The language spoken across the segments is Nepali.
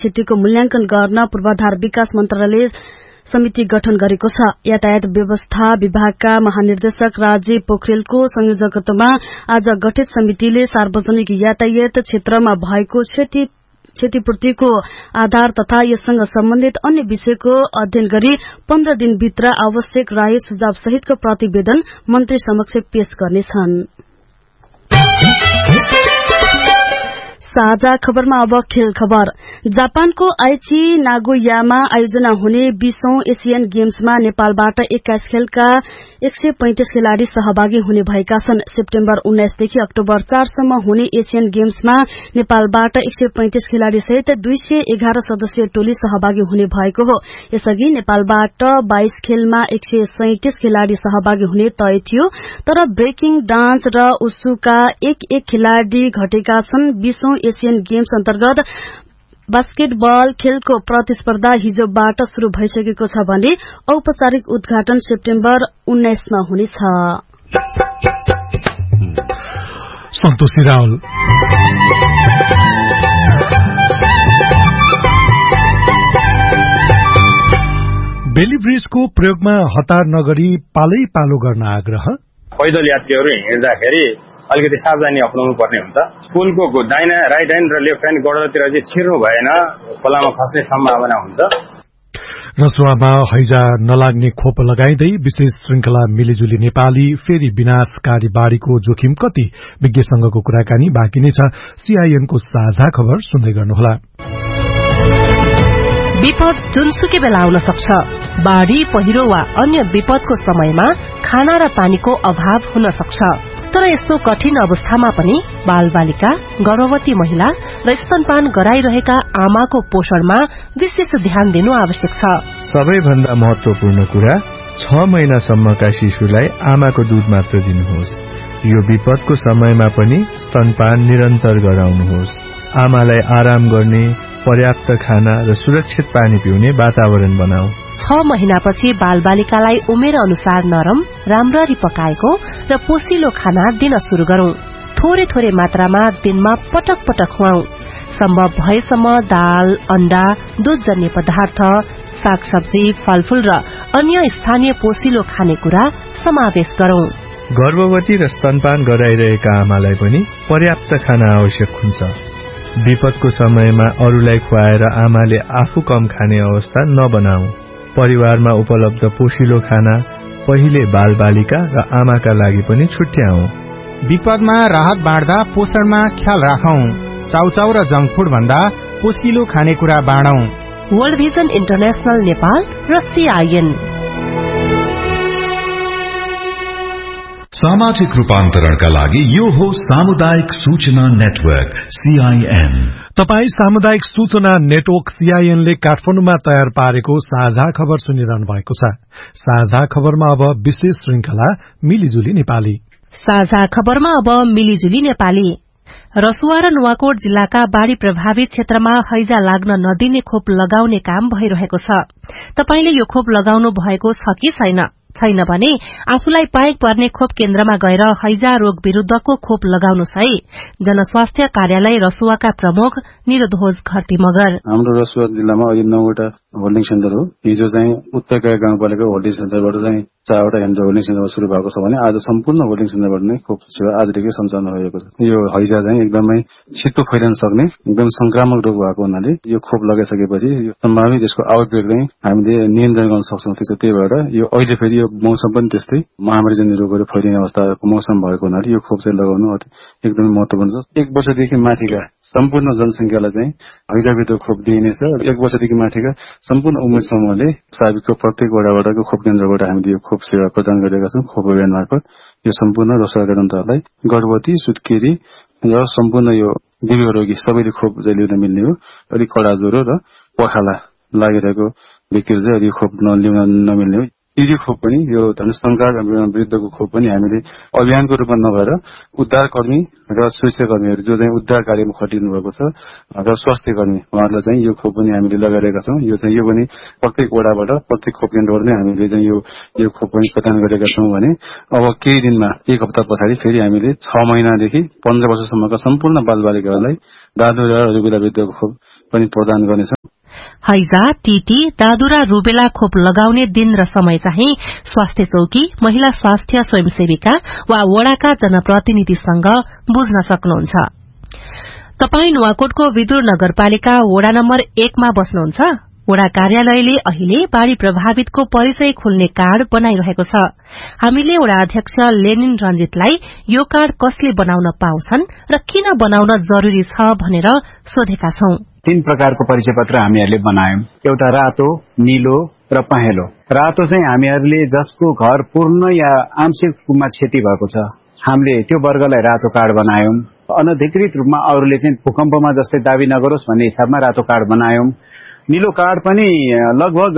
स्थितिको मूल्याङ्कन गर्न पूर्वाधार विकास मन्त्रालयले समिति गठन गरेको छ। यातायात व्यवस्था विभागका महानिर्देशक राजीव पोखरेलको संयोजकत्वमा आज गठित समितिले सार्वजनिक यातायात क्षेत्रमा भएको क्षतिपूर्तिको आधार तथा यससँग सम्बन्धित अन्य विषयको अध्ययन गरी 15 दिनभित्र आवश्यक राय सुझाव सहितको प्रतिवेदन मन्त्री समक्ष पेश गर्नेछन्। साझा खबरमा अब खेल खबर। जापानको आइची नागोयामा आयोजना हुने 20औं एशियन गेम्समा नेपालबाट 21 खेलका 135 खेलाड़ी सहभागी हुने भएका छन्। सेप्टेम्बर 19 देखि अक्टोबर 4 सम्म हुने एशियन गेम्समा नेपालबाट 135 खेलाड़ी सहित 211 सदस्यीय टोली सहभागी हुने भएको हो। यसअघि नेपालबाट 22 खेलमा 137 खेलाड़ी सहभागी हुने तय थियो, तर ब्रेकिङ, डान्स र उसुका एक खेलाड़ी घटेका छन्। 20औं एशियन गेम्स अन्तर्गत बास्केटबल खेलको प्रतिस्पर्धा हिजोबाट शुरू भइसकेको छ भने औपचारिक उद्घाटन सेप्टेम्बर 19 मा हुनेछ। सन्तोषी रावल। बेली ब्रिजको प्रयोगमा हतार नगरी पालै पालो गर्न आग्रह। पैदल यात्रीहरू हिँड्दाखेरि अलिकति सावधानी अपनाउनु पर्ने हुन्छ। पुलको दाहिना राइट ह्यान्ड र लेफ्ट ह्यान्ड गोडतिर चाहिँ छिर्नु भएन, खोलामा खस्ने सम्भावना हुन्छ। रसुवामा हैजा नलाग्ने खोप लगाइँदै विशेष श्रृंखला मिलिजुली नेपाली फेरि विनाशकारी बाढ़ीको जोखिम कति, विज्ञसँगको कुराकानी बाँकी नै छ। सीआईएनको साझा खबर सुन्दै गर्नुहोला। विपद जुनसुकै बेला आउन सक्छ। बाढ़ी, पहिरो वा अन्य विपदको समयमा खाना र पानीको अभाव हुन सक्छ। तर यस्तो कठिन अवस्थामा पनि बालबालिका, गर्भवती महिला र स्तनपान गराइरहेका आमाको पोषणमा विशेष ध्यान दिनु आवश्यक छ। सबैभन्दा महत्वपूर्ण कुरा 6 महिनासम्मका शिशुलाई आमाको दूध मात्र दिनुहोस्। यो विपदको समयमा पनि स्तनपान निरन्तर गराउनुहोस्। आमालाई आराम गर्ने, पर्याप्त खाना र सुरक्षित पानी पिउने वातावरण बनाऊ। 6 महिनापछि बालबालिकालाई उमेर अनुसार नरम, राम्ररी पकाएको र पोसिलो खाना दिन शुरू गरौं। थोरै थोरै मात्रामा दिनमा पटक पटक खुवाऊ। सम्भव भएसम्म दाल, अण्डा, दूधजन्य पदार्थ, सागसब्जी, फलफूल र अन्य स्थानीय पोसिलो खानेकुरा समावेश गरौं। गर्भवती र स्तनपान गराइरहेका आमालाई पनि पर्याप्त खाना आवश्यक हुन्छ। विपदको समयमा अरूलाई खुवाएर आमाले आफू कम खाने अवस्था नबनाऊ। परिवारमा उपलब्ध पोषिलो खाना पहिले बालबालिका र आमाका लागि पनि छुट्याऊ। विपदमा राहत बाँड्दा पोषणमा ख्याल राखौं। चाउचाउ र जंक फूड भन्दा पोषिलो खानेकुरा बाँडौं। वर्ल्ड भिजन इन्टरनेशनल नेपाल र सीआईएन। सामाजिक रूपान्तरणका लागि यो हो सामुदायिक सूचना नेटवर्क सीआईएन। तपाई सामुदायिक सूचना नेटवर्क सीआईएन ले काठमाडौँमा तयार पारेको साझा खबर सुनिरहनु भएको छ। साझा खबरमा अब विशेष श्रृंखला मिलिजुली नेपाली। साझा खबरमा अब मिलिजुली नेपाली। रसुवा र नुवाकोट जिल्लाका बाढ़ी प्रभावित क्षेत्रमा हैजा लाग्न नदिने खोप लगाउने काम भइरहेको छ। तपाईले यो खोप लगाउनु भएको छ कि छैन भने आफूलाई पाएक पर्ने खोप केन्द्रमा गएर हैजा रोग विरूद्धको खोप लगाउनुहोस् है। जनस्वास्थ्य कार्यालय रसुवाका प्रमुख निरध्वज घरती मगर। हाम्रो रसुवा जिल्लामा अहिले 9वटा होल्डिङ सेन्टर हो। हिजो चाहिँ उत्तरका गाउँपालिका होल्डिङ सेन्टरबाट चाहिँ 4वटा हेन्ड होल्डिङ सेन्टरमा शुरू भएको छ भने आज सम्पूर्ण होल्डिङ सेन्टरबाट नै खोप सेवा आजदेखि सञ्चालन भएको छ। यो हैजा चाहिँ एकदमै छिटो फैलिन सक्ने एकदम संक्रामक रोग भएको हुनाले यो खोप लगाइसकेपछि यो सम्भावित यसको आउटब्रेक चाहिँ हामीले नियन्त्रण गर्न सक्छौं। त्यही भएर यो अहिले फेरि यो मौसम पनि त्यस्तै महामारीजन्य रोगहरू फैलिने अवस्थाको मौसम भएको हुनाले यो खोप चाहिँ लगाउनु एकदमै महत्त्वपूर्ण छ। 1 वर्षदेखि माथिका सम्पूर्ण जनसंख्यालाई चाहिँ हैजाविरुद्ध खोप दिइनेछ। 1 वर्षदेखि माथिका सम्पूर्ण उमेर समूहले साबिकको प्रत्येक वडाको खोप केन्द्रबाट हामीले यो खोप सेवा प्रदान गरेका छौं। खोप अभियान मार्फत यो सम्पूर्ण रसुवाका जनतालाई गर्भवती, सुत्केरी र सम्पूर्ण यो दिव्य रोगी सबैले खोप चाहिँ लिन मिल्ने हो। अलिक कडा ज्वरो र पखाला लागिरहेको व्यक्तिले चाहिँ यो खोप लिन नमिल्ने हो। यो खोप पनि यो जनसंख्या विरुद्धको खोप पनि हामीले अभियानको रूपमा नभएर उद्धारकर्मी र स्वास्थ्यकर्मीहरू जो चाहिँ उद्धार कार्यमा खटिनु भएको छ र स्वास्थ्यकर्मी उहाँहरूलाई चाहिँ यो खोप पनि हामीले लगाइरहेका छौं। यो पनि प्रत्येक वडाबाट प्रत्येक खोप केन्द्रबाट नै हामीले चाहिँ यो खोप पनि प्रदान गरेका छौं भने अब केही दिनमा 1 हप्ता पछाडि फेरि हामीले 6 महिनादेखि 15 वर्षसम्मका सम्पूर्ण बालबालिकाहरूलाई दादु र रुबेला विरुद्धको खोप पनि प्रदान गर्नेछ। हैजा, टीटी, दादुरा, रुबेला खोप लगाउने दिन र समय चाहिँ स्वास्थ्य चौकी, महिला स्वास्थ्य स्वयंसेविका वा वडाका जनप्रतिनिधिसँग बुझ्न सक्नुहुन्छ। तपाई नुवाकोटको विदुर नगरपालिका वडा नम्बर 1 मा बस्नुहुन्छ। वडा कार्यालयले अहिले बाढ़ी प्रभावितको परिचय खोल्ने कार्ड बनाइरहेको छ। हामीले वडा अध्यक्ष लेनिन रञ्जितलाई यो कार्ड कसले बनाउन पाउँछन् र किन बनाउन जरूरी छ भनेर सोधेका छौं। 3 प्रकारको परिचय पत्र हामीहरूले बनायौं। एउटा रातो, नीलो र पहेँलो। रातो चाहिँ हामीहरूले जसको घर पूर्ण या आंशिक रूपमा क्षति भएको छ, हामीले त्यो वर्गलाई रातो कार्ड बनायौं। अनधिकृत रूपमा अरूले चाहिँ भूकम्पमा जस्तै दाबी नगरोस् भन्ने हिसाबमा रातो कार्ड बनायौं। नीलो कार्ड पनि लगभग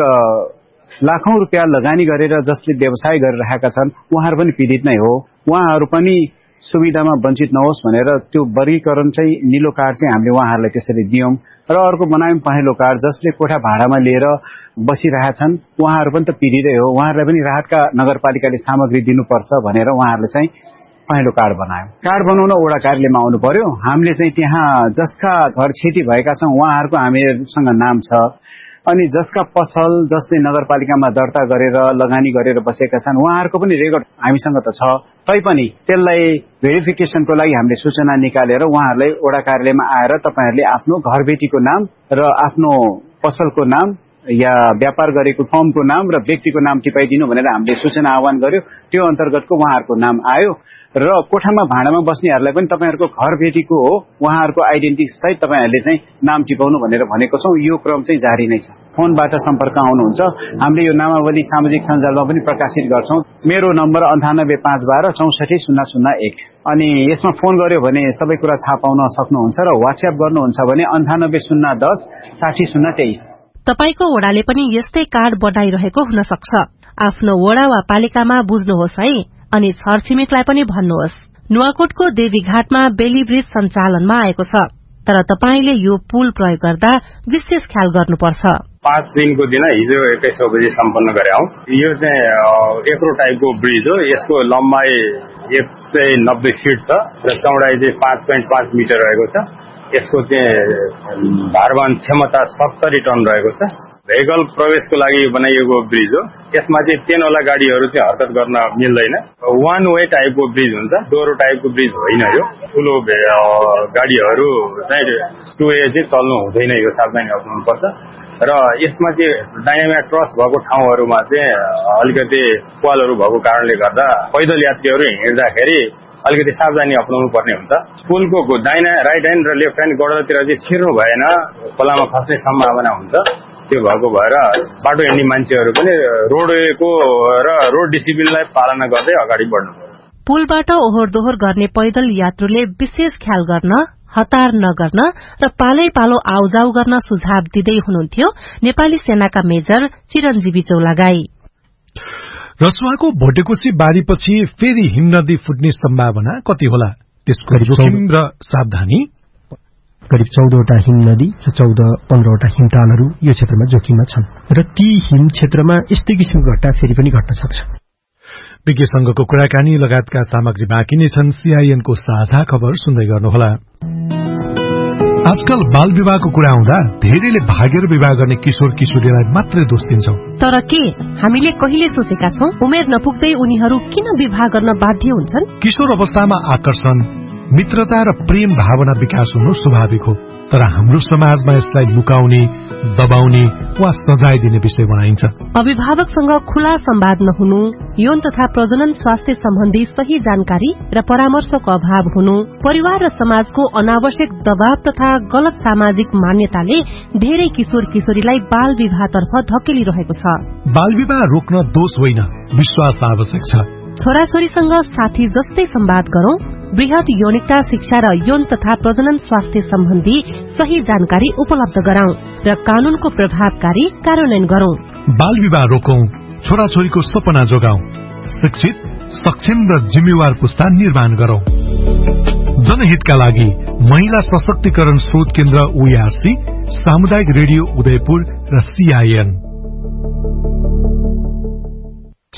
लाखौं रुपियाँ लगानी गरेर जसले व्यवसाय गरिरहेका छन् उहाँहरू पनि पीडित नै हो। उहाँहरू पनि सुविधामा वञ्चित नहोस् भनेर त्यो वर्गीकरण चाहिँ नीलो कार्ड चाहिँ हामीले उहाँहरूलाई त्यसरी दियौं। र अर्को बनायौं पहेँलो कार्ड, जसले कोठा भाडामा लिएर बसिरहेछन् उहाँहरू पनि त पीडितै हो, उहाँहरूलाई पनि राहतका नगरपालिकाले सामग्री दिनुपर्छ भनेर उहाँहरूले चाहिँ पहेँलो कार्ड बनायौं। कार्ड बनाउन वडा कार्यालयमा आउनु पर्यो। हामीले चाहिँ त्यहाँ जसका घर क्षति भएका छन् उहाँहरूको हामीसँग नाम छ, अनि जसका पसल जसले नगरपालिकामा दर्ता गरेर लगानी गरेर बसेका छन् उहाँहरूको पनि रेकर्ड हामीसँग त छ। तैपनि त्यसलाई भेरिफिकेसनको लागि हामीले सूचना निकालेर उहाँहरूलाई वडा कार्यालयमा आएर तपाईहरुले आफ्नो घरबेटीको नाम र आफ्नो पसलको नाम या व्यापार गरेको फर्मको नाम र व्यक्तिको नाम टिपाइदिनु भनेर हामीले सूचना आह्वान गर्यो। त्यो अन्तर्गतको उहाँहरूको नाम आयो र कोठामा भाडामा बस्नेहरूलाई पनि तपाईहरुको घरबेटीको हो, उहाँहरूको आइडेन्टिटी सहित तपाईहरुले चाहिँ नाम टिपाउनु भनेर भनेको छौं। यो क्रम चाहिँ जारी नै छ। फोनबाट सम्पर्क आउनुहुन्छ। हामीले यो नामावली सामाजिक सञ्जालमा पनि प्रकाशित गर्छौं। मेरो नम्बर 98512 64001। अनि यसमा फोन गर्यो भने सबै कुरा थाहा पाउन सक्नुहुन्छ र व्हाट्सएप गर्नुहुन्छ भने 98010 60023। तपाईको वडाले पनि यस्तै कार्ड बनाइरहेको हुन सक्छ। आफ्नो वडा वा पालिकामा बुझ्नुहोस् है, अनि छरछिमेकलाई पनि भन्नुहोस्। नुवाकोटको देवीघाटमा बेली ब्रिज सञ्चालनमा आएको छ, तर तपाईले यो पुल प्रयोग गर्दा विशेष ख्याल गर्नुपर्छ। 5 दिनको दिन हिजो 21 बजे सम्पन्न गरे हौ। यो चाहिँ एक्रो टाइपको ब्रिज हो। यसको लम्बाई 190 फिट छ र चौडाई चाहिँ 5.5 मिटर रहेको छ। यसको चाहिँ भारवहन क्षमता 70 टन रहेको छ। भेहिकल प्रवेशको लागि बनाइएको ब्रिज हो। यसमा चाहिँ चेनवाला गाडीहरू चाहिँ हरकत गर्न मिल्दैन। वान वे टाइपको ब्रिज हुन्छ, डोरो टाइपको ब्रिज होइन। यो ठूलो गाडीहरू चाहिँ 2 वे चाहिँ चल्नु हुँदैन, यो सावधानी अप्नाउनुपर्छ। र यसमा चाहिँ डाइनामिक क्रस भएको ठाउँहरूमा चाहिँ अलिकति पालहरू भएको कारणले गर्दा पैदल यात्रीहरू हिँड्दाखेरि अलिकति सावधानी अप्नाउनु पर्ने हुन्छ। पुलको दाहिना राइट ह्यान्ड र लेफ्ट ह्यान्ड गडतिर चाहिँ छिर्नु भएन, खोलामा खस्ने सम्भावना हुन्छ। त्यो भएको भएर बाटो हिँड्ने मान्छेहरू पनि रोडवेको र रोड डिसिप्लिनलाई पालना गर्दै अगाडि बढ्नु पर्छ। पुलबाट ओहोर दोहोर गर्ने पैदल यात्रुले विशेष ख्याल गर्न, हतार नगर्न र पालै पालो आउजाउ गर्न सुझाव दिँदै हुनुहुन्थ्यो नेपाली सेनाका मेजर चिरञ्जीवी चौलागाई। रसुवाको भोटेकोशी बारीपछि फेरि हिमनदी फुट्ने सम्भावना कति होला, त्यसको जोखिम र सावधानी? करिब 14वटा हिमनदी र 14-15वटा हिमतालहरू यो क्षेत्रमा जोखिममा छन् र ती हिम क्षेत्रमा यस्तै किसिमको घटना फेरि पनि घट्न सक्छ। विज्ञसँगको कुराकानी लगायतका सामग्री बाँकी नै छन्। सीआईएनको साझा खबर सुन्दै गर्नुहोला। आजकल बाल विवाहको कुरा आउँदा धेरैले भागेर विवाह गर्ने किशोर किशोरीलाई मात्रै दोष दिन्छौं। तर के हामीले कहिले सोचेका छौं उमेर नपुग्दै उनीहरू किन विवाह गर्न बाध्य हुन्छन्? किशोर अवस्थामा आकर्षण, मित्रता र प्रेम भावना विकास हुनु स्वाभाविक हो, तर हाम्रो समाजमा यसलाई लुकाउने, दबाउने वा सजाय दिने विषय बनाइन्छ। अभिभावकसँग खुला संवाद नहुनु, यौन तथा प्रजनन स्वास्थ्य सम्बन्धी सही जानकारी र परामर्शको अभाव हुनु, परिवार र समाजको अनावश्यक दबाव तथा गलत सामाजिक मान्यताले धेरै किशोर किशोरीलाई बाल विवाहतर्फ धकेलिरहेको छ। बाल विवाह रोक्न दोष होइन, विश्वास आवश्यक छ। छोराछोरीसँग साथी जस्तै संवाद गरौं, वृहत यौनिकता शिक्षा र यौन तथा प्रजनन स्वास्थ्य सम्बन्धी सही जानकारी उपलब्ध गराउँ र कानूनको प्रभावकारी कार्यान्वयन गरौं। बाल विवाह रोकौं, छोराछोरीको सपना जोगाउँ, शिक्षित, सक्षम र जिम्मेवार पुस्ता निर्माण गरौं। जनहितका लागि महिला सशक्तिकरण शोध केन्द्र ओआरसी, सामुदायिक रेडियो उदयपुर र सीआईएन।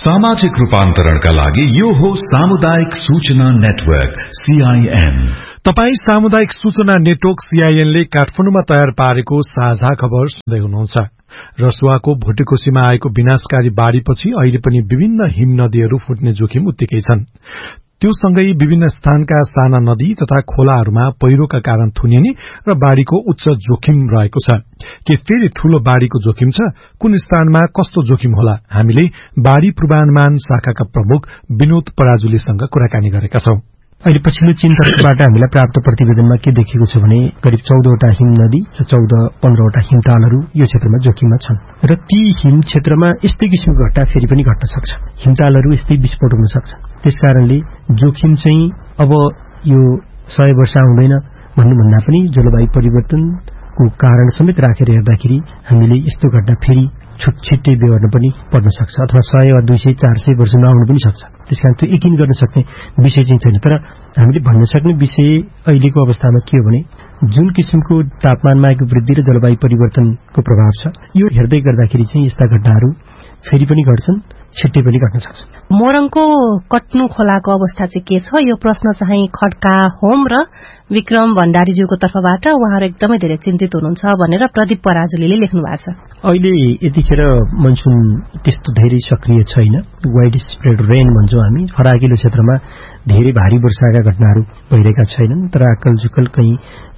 सामाजिक रूपान्तरणका लागि यो हो सामुदायिक सूचना नेटवर्क CIN। तपाई सामुदायिक सूचना नेटवर्क CIN ले काठमाडौँमा तयार पारेको साझा खबर सुन्दै हुनुहुन्छ। रसुवाको भुटेकोसीमा आएको विनाशकारी बाढ़ीपछि अहिले पनि विभिन्न हिम नदीहरू फुट्ने जोखिम उत्तिकै छन्। त्यो सँगै विभिन्न स्थानका साना नदी तथा खोलाहरूमा पहिरोका कारण थुनिने र बाढ़ीको उच्च जोखिम रहेको छ। के फेरि ठूलो बाढ़ीको जोखिम छ? कुन स्थानमा कस्तो जोखिम होला? हामीले बाढ़ी पूर्वानुमान शाखाका प्रमुख विनोद पराजुलीसँग कुराकानी गरेका छौं। अहिले पछिल्लो चिन्तनबाट हामीलाई प्राप्त प्रतिवेदनमा के देखिएको छ भने करिब 14वटा हिम नदी र 14-15वटा हिमतालहरू यो क्षेत्रमा जोखिममा छन् र ती हिम क्षेत्रमा यस्तै किसिमको घटना फेरि पनि घट्न सक्छ। हिमतालहरू यस्तै विस्फोट हुन सक्छ। त्यसकारणले जोखिम चाहिँ अब यो 100 वर्ष आउँदैन भन्नुभन्दा पनि जलवायु परिवर्तनको कारण समेत राखेर हेर्दाखेरि हामीले यस्तो घटना फेरि छिट्टै बेहोर्न पनि पर्न सक्छ अथवा 100 वा 200 400 वर्षमा आउन पनि सक्छ। त्यसकारण त्यो यकिन गर्न सक्ने विषय चाहिँ छैन। तर हामीले भन्न सक्ने विषय अहिलेको अवस्थामा के हो भने जुन किसिमको तापमानमा आएको वृद्धि र जलवायु परिवर्तनको प्रभाव छ यो हेर्दै गर्दाखेरि चाहिँ यस्ता घटनाहरू फेरि पनि घट्छन्, छिट्टै पनि घट्न सक्छ। मोरङको कट्नु खोलाको अवस्था चाहिँ के छ? यो प्रश्न चाहिँ खड्का होम र विक्रम भण्डारीज्यूको तर्फबाट उहाँहरू एकदमै धेरै चिन्तित हुनुहुन्छ भनेर प्रदीप पराजुलीले लेख्नु भएको छ। अहिले यतिखेर मनसुन त्यस्तो धेरै सक्रिय छैन। वाइड स्प्रेड रेन भन्छौँ हामी। फराकिलो क्षेत्रमा धेरै भारी वर्षाका घटनाहरू भइरहेका छैनन्, तर आकल जुकल कहीँ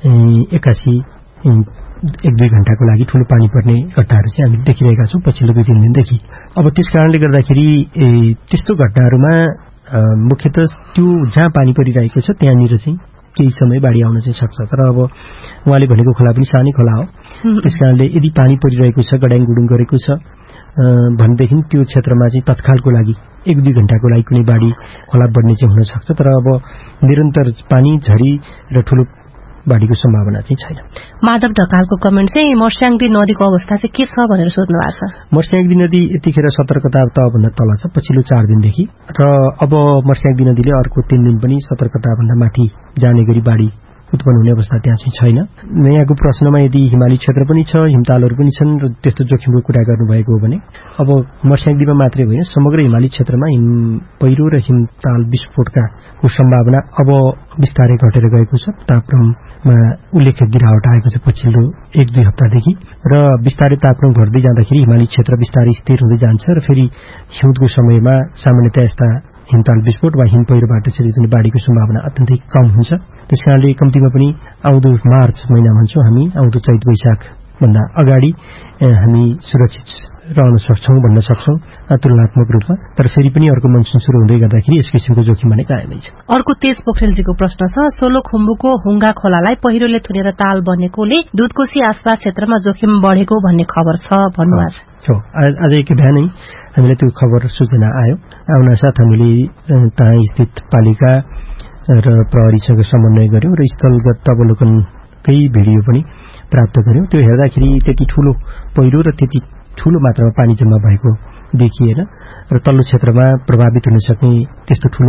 1-2 घण्टाको लागि ठूलो पानी पर्ने घटनाहरू चाहिँ हामीले देखिरहेका छौं पछिल्लो 2-3 दिनदेखि। अब त्यस कारणले गर्दाखेरि त्यस्तो घटनाहरूमा मुख्यतः त्यो जहाँ पानी परिरहेको छ त्यहाँनिर चाहिँ केही समय बाढी आउन चाहिँ सक्छ। तर अब उहाँले भनेको खोला पनि सानै खोला हो। त्यसकारणले यदि पानी परिरहेको छ, गड्याङ गुडुङ गरेको छ भनेदेखि त्यो क्षेत्रमा चाहिँ तत्कालको लागि 1-2 घण्टाको लागि कुनै बाढी खोला बढ्ने चाहिँ हुन सक्छ। तर अब निरन्तर पानी झरी र ठूलो बाढीको सम्भावना चाहिँ छैन। माधव ढकालको कमेन्ट चाहिँ मर्स्याङदी नदीको अवस्था चाहिँ के छ भनेर सोध्नु भएको छ। मर्स्याङदी नदी यतिखेर सतर्कता तहभन्दा तल छ पछिल्लो 4 दिनदेखि र अब मर्स्याङदी नदीले अर्को 3 दिन पनि सतर्कताभन्दा माथि जाने गरी बाढी उत्पन्न हुने अवस्था त्यहाँ चाहिँ छैन। यहाँको प्रश्नमा यदि हिमाली क्षेत्र पनि छ, हिमतालहरू पनि छन् र त्यस्तो जोखिमको कुरा गर्नुभएको हो भने अब मर्स्याङदीमा मात्रै होइन समग्र हिमाली क्षेत्रमा हिम पहिरो र हिमताल विस्फोटका सम्भावना अब बिस्तारै घटेर गएको छ। तापक्रममा उल्लेख्य गिरावट आएको छ पछिल्लो 1-2 हप्तादेखि र बिस्तारै तापक्रम घट्दै जाँदाखेरि हिमाली क्षेत्र बिस्तारै स्थिर हुँदै जान्छ र फेरि हिउँदको समयमा सामान्यतया यस्ता हिमताल विस्फोट वा हिम पहिरोबाट सिर्जना बाढीको सम्भावना अत्यन्तै कम हुन्छ। त्यसकारणले कम्तीमा पनि आउँदो मार्च महिना भन्छौँ हामी, आउँदो चैत वैशाख भन्दा अगाडि हामी सुरक्षित रहन सक्छौं भन्न सक्छौं तुलनात्मक रूपमा। तर फेरि पनि अर्को मनसुन सुरु हुँदै गर्दाखेरि यस किसिमको जोखिम भने कायमै छ। अर्को तेज पोखरेलजीको प्रश्न छ, सोलुखुम्बुको हुङ्गा खोलालाई पहिरोले थुनेर ताल बनेकोले दुधकोशी आसपास क्षेत्रमा जोखिम बढेको भन्ने खबर छ भन्नुभएको छ। हो, आज एक बिहानै हामीलाई त्यो खबर सूचना आयो। आउनासाथ हामीले त्यहाँ स्थित पालिका र प्रहरीसँग समन्वय गर्यौं र स्थलगत अवलोकनकै भिडियो पनि प्राप्त गर्यौं। त्यो हेर्दाखेरि त्यति ठूलो पहिरो र त्यति ठूलो मात्रामा पानी जम्मा भएको देखिएन र तल्लो क्षेत्रमा प्रभावित हुन सक्ने त्यस्तो ठूलो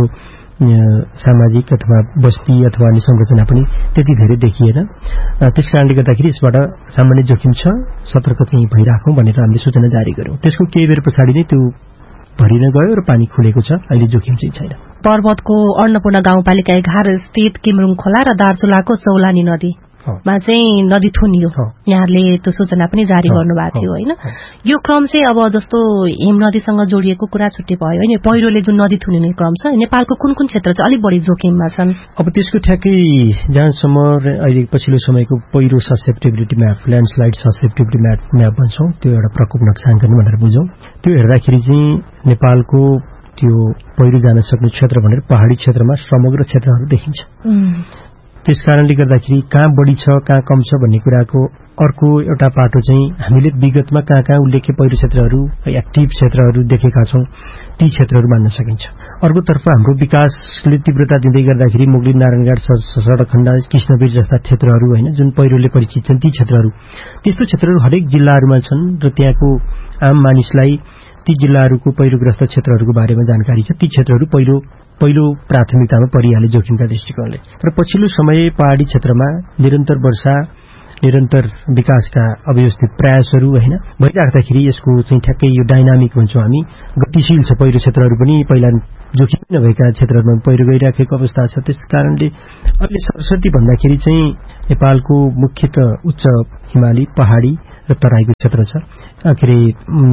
सामाजिक अथवा बस्ती अथवा अन्य संरचना पनि त्यति धेरै देखिएन। त्यसकारणले गर्दाखेरि यसबाट सामान्य जोखिम छ, सतर्क चाहिँ भइराखौं भनेर हामीले सूचना जारी गर्यौं। त्यसको केही बेर पछाडि नै त्यो भरिन गयो र पानी खुलेको छ। अहिले जोखिम चाहिँ छैन। पर्वतको अन्नपूर्ण गाउँपालिका 11 स्थित किमरुङ खोला र दार्चुलाको चौलानी नदीमा चाहिँ नदी थुनियो। यहाँले त्यो सूचना पनि जारी गर्नुभएको थियो होइन? यो क्रम चाहिँ अब जस्तो हिम नदीसँग जोडिएको कुरा छुट्टै भयो होइन, पहिरोले जुन नदी थुनिने क्रम छ नेपालको कुन कुन क्षेत्र चाहिँ अलिक बढी जोखिममा छन्? अब त्यसको ठ्याक्कै जहाँसम्म अहिले पछिल्लो समयको पहिरो susceptibility map, landslide susceptibility map भन्छौं, त्यो एउटा प्रकोप नक्साङ्कन भनेर बुझौं। त्यो हेर्दाखेरि चाहिँ नेपालको त्यो पहिरो जान सक्ने क्षेत्र भनेर पहाडी क्षेत्रमा समग्र क्षेत्रहरू देखिन्छ। त्यसकारणले गर्दाखेरि कहाँ बढी छ कहाँ कम छ भन्ने कुराको अर्को एउटा पाटो चाहिँ हामीले विगतमा कहाँ कहाँ उल्लेख्य पहिरो क्षेत्रहरू, एक्टिभ क्षेत्रहरू देखेका छौं, ती क्षेत्रहरू मान्न सकिन्छ। अर्कोतर्फ हाम्रो विकासले तीव्रता दिँदै गर्दाखेरि मुगली नारायणघाट सडक खण्ड कृष्णवीर जस्ता क्षेत्रहरू होइन जुन पहिरोले परिचित छन्, ती क्षेत्रहरू त्यस्तो क्षेत्रहरू हरेक जिल्लाहरूमा छन् र त्यहाँको आम मानिसलाई ती जिल्लाहरूको पहिरोग्रस्त क्षेत्रहरूको बारेमा जानकारी छ। ती क्षेत्रहरू पहिलो प्राथमिकतामा परिहाले जोखिमका दृष्टिकोणले। तर पछिल्लो समय पहाडी क्षेत्रमा निरन्तर वर्षा निरन्तर विकासका अव्यवस्थित प्रयासहरू हैन भइराख्दाखेरि यसको चाहिँ ठ्याक्कै यो डाइनामिक भन्छौँ हामी गतिशील छ। पहिरो क्षेत्रहरू पनि पहिला जोखिम नभएका क्षेत्रहरूमा पहिरो गइराखेको अवस्था छ। त्यस कारणले अहिले सरस्वती भन्दाखेरि चाहिँ नेपालको मुख्यतः उच्च हिमाली पहाडी र तराईको क्षेत्र छ, के अरे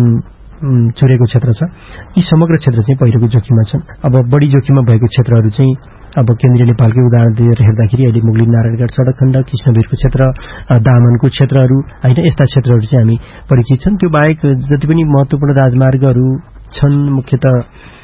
चुरेको क्षेत्र छ। यी समग्र क्षेत्र चाहिँ पहिरोको जोखिममा छन्। अब बढी जोखिममा भएको क्षेत्रहरू चाहिँ अब केन्द्रीय नेपालकै उदाहरण दिएर हेर्दाखेरि अहिले मुगलिन नारायणगढ सडक खण्ड, कृष्णवीरको क्षेत्र, दामनको क्षेत्रहरू हैन यस्ता क्षेत्रहरू चाहिँ हामी परिचित छन्। त्यो बाहेक जति पनि महत्त्वपूर्ण राजमार्गहरू छन् मुख्यतः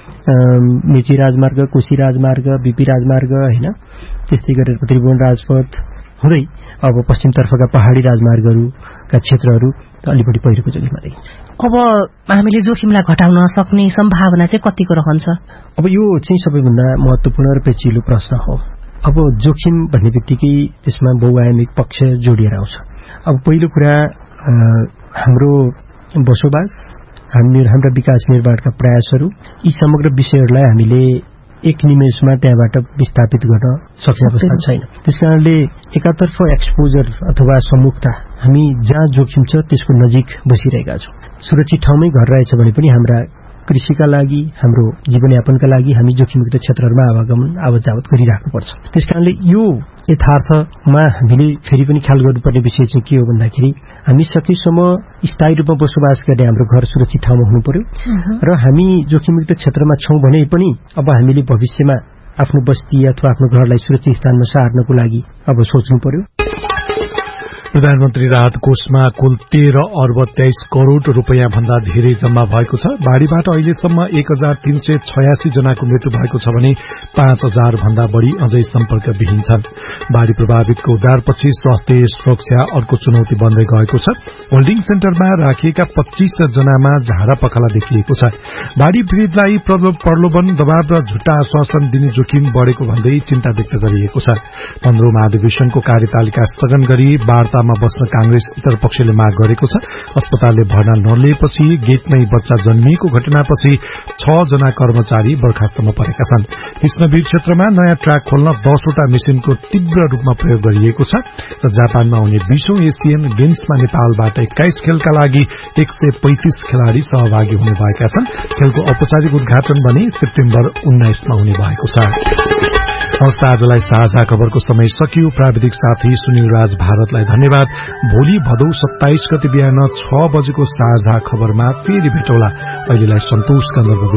मेची राजमार्ग, कोशी राजमार्ग, बीपी राजमार्ग हैन त्यस्तै गरेर त्रिभुवन राजपथ हुँदै अब पश्चिमतर्फका पहाडी राजमार्गहरूका क्षेत्रहरू अलि बढी पहिरोको जोखिममा देखिन्छ। अब हामीले जोखिमलाई घटाउन सक्ने सम्भावना चाहिँ कतिको रहन्छ? अब यो चाहिँ सबैभन्दा महत्त्वपूर्ण र पेचिलो प्रश्न हो। अब जोखिम भन्ने बित्तिकै त्यसमा बहुआयामिक पक्ष जोडिएर आउँछ। अब पहिलो कुरा हाम्रो बसोबास, हाम्रा विकास निर्माणका प्रयासहरू, यी समग्र विषयहरूलाई हामीले एक निमेषमा त्यहाँबाट विस्थापित गर्न सक्ने अवस्था छैन। त्यसकारणले एकातर्फ एक्सपोजर अथवा सम्मुखता, हामी जहाँ जोखिम छ त्यसको नजिक बसिरहेका छौँ। सुरक्षित ठाउँमै घर रहेछ भने पनि हाम्रा कृषिका लागि, हाम्रो जीवनयापनका लागि हामी जोखिमयुक्त क्षेत्रहरूमा आवागमन आवत जावत गरिराख्नुपर्छ। त्यसकारणले यो यथार्थमा हामीले फेरि पनि ख्याल गर्नुपर्ने विषय चाहिँ के हो भन्दाखेरि हामी सकेसम्म स्थायी रूपमा बसोबास गर्ने हाम्रो घर सुरक्षित ठाउँमा हुनु पर्यो र हामी जोखिमयुक्त क्षेत्रमा छौँ भने पनि अब हामीले भविष्यमा आफ्नो बस्ती अथवा आफ्नो घरलाई सुरक्षित स्थानमा सार्नको लागि अब सोच्नु पर्यो। प्रधानमन्त्री राहत कोषमा कुल 13 अर्ब 23 करोड़ रूपियाँ भन्दा धेरै जम्मा भएको छ। बाढ़ीबाट अहिलेसम्म 1386 जनाको मृत्यु भएको छ भने 5000 भन्दा बढ़ी अझै सम्पर्कविहीन छन्। बाढ़ी प्रभावितको उद्धारपछि स्वास्थ्य सुरक्षा अर्को चुनौती बन्दै गएको छ। होल्डिङ सेन्टरमा राखिएका 25 जनामा झाडा पखाला देखिएको छ। बाढ़ी पीड़ितलाई प्रलोभन, दबाव र झुट्टा आश्वासन दिने जोखिम बढ़ेको भन्दै चिन्ता व्यक्त गरिएको छ। 15औं महाधिवेशनको कार्यतालिका स्थगन गरी वार्तामा बस्न कांग्रेस इतर पक्षले माग गरेको छ। अस्पतालले भर्ना नलिएपछि गेटमै बच्चा जन्मिएको घटनापछि 6 जना कर्मचारी बर्खास्तमा परेका छन्। कृष्णवीर क्षेत्रमा नयाँ ट्र्याक खोल्न 10 वटा मेसिनको तीव्र रूपमा प्रयोग गरिएको छ र जापानमा हुने 20औं एसियन गेम्समा नेपालबाट 21 खेलका लागि 135 खेलाड़ी सहभागी हुने भएका छन्। खेलको औपचारिक उद्घाटन भने सेप्टेम्बर 19 मा हुने भएको छ। हवस्, आजलाई साझा खबरको समय सकियो। प्राविधिक साथी सुनिल राज भारतलाई धन्यवाद। भोलि भदौ 27 गते बिहान 6 बजेको साझा खबरमा फेरि भेटौला। अहिलेलाई सन्तोष कन्दर्प